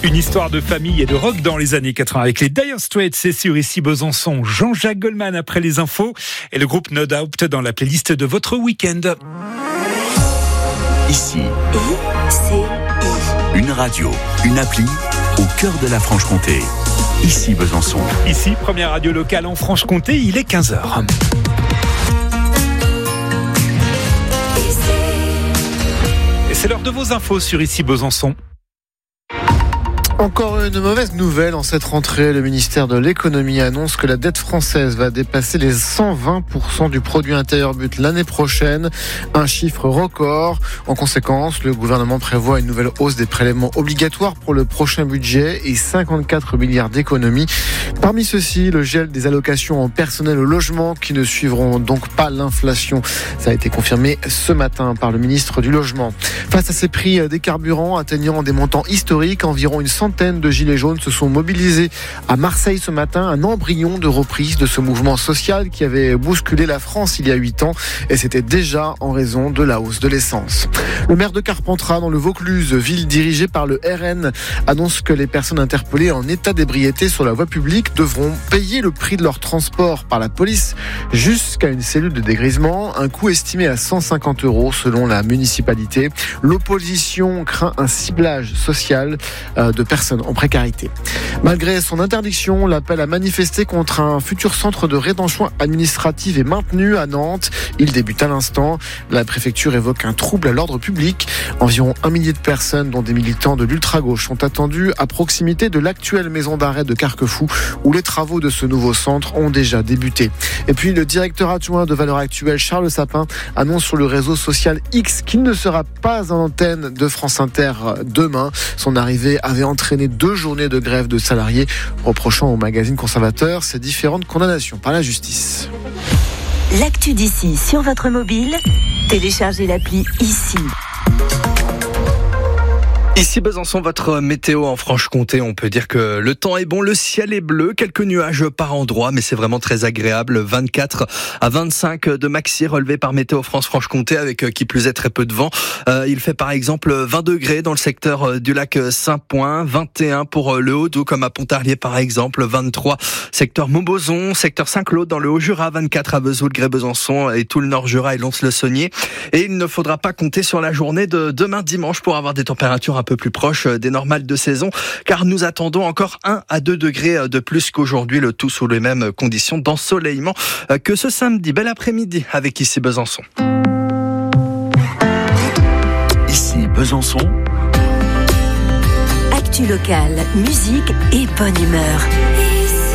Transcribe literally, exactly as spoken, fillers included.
Une histoire de famille et de rock dans les années quatre-vingts avec les Dire Straits, c'est sur Ici Besançon. Jean-Jacques Goldman après les infos et le groupe No Doubt dans la playlist de votre week-end. Ici, I, C, I. une radio, une appli au cœur de la Franche-Comté. Ici Besançon. Ici, première radio locale en Franche-Comté, il est quinze heures. Et c'est l'heure de vos infos sur Ici Besançon. Encore une mauvaise nouvelle en cette rentrée. Le ministère de l'économie annonce que la dette française va dépasser les cent vingt pour cent du produit intérieur brut l'année prochaine. Un chiffre record. En conséquence, le gouvernement prévoit une nouvelle hausse des prélèvements obligatoires pour le prochain budget et cinquante-quatre milliards d'économies. Parmi ceux-ci, le gel des allocations en personnel au logement qui ne suivront donc pas l'inflation. Ça a été confirmé ce matin par le ministre du Logement. Face à ces prix des carburants atteignant des montants historiques, environ une centaine de gilets jaunes se sont mobilisés à Marseille ce matin, un embryon de reprise de ce mouvement social qui avait bousculé la France il y a huit ans, et c'était déjà en raison de la hausse de l'essence. Le maire de Carpentras, dans le Vaucluse, ville dirigée par le R N, annonce que les personnes interpellées en état d'ébriété sur la voie publique devront payer le prix de leur transport par la police jusqu'à une cellule de dégrisement, un coût estimé à cent cinquante euros selon la municipalité. L'opposition craint un ciblage social de personnes en précarité. Malgré son interdiction, l'appel à manifester contre un futur centre de rétention administrative est maintenu à Nantes. Il débute à l'instant. La préfecture évoque un trouble à l'ordre public. Environ un millier de personnes, dont des militants de l'ultra-gauche, sont attendues à proximité de l'actuelle maison d'arrêt de Carquefou, où les travaux de ce nouveau centre ont déjà débuté. Et puis, le directeur adjoint de Valeurs Actuelles, Charles Sapin, annonce sur le réseau social X qu'il ne sera pas en antenne de France Inter demain. Son arrivée avait entraîné deux journées de grève de salariés, reprochant au magazine conservateur ces différentes condamnations par la justice. L'actu d'ici sur votre mobile, téléchargez l'appli Ici. Ici Besançon, votre météo en Franche-Comté, on peut dire que le temps est bon, le ciel est bleu, quelques nuages par endroits, mais c'est vraiment très agréable. vingt-quatre à vingt-cinq de maxi relevés par Météo France Franche-Comté, avec qui plus est très peu de vent. Euh, il fait par exemple vingt degrés dans le secteur du lac Saint-Point, vingt et un pour le Haut-Doubs comme à Pontarlier par exemple, vingt-trois secteur Montbozon, secteur Saint-Claude dans le Haut-Jura, vingt-quatre à Vesoul, Grès-Besançon et tout le Nord-Jura et Lons-le-Saunier. Et il ne faudra pas compter sur la journée de demain dimanche pour avoir des températures un peu plus proches des normales de saison, car nous attendons encore un à deux degrés de plus qu'aujourd'hui, le tout sous les mêmes conditions d'ensoleillement que ce samedi. Bel après-midi avec Ici Besançon. Ici Besançon. Actu locale, musique et bonne humeur.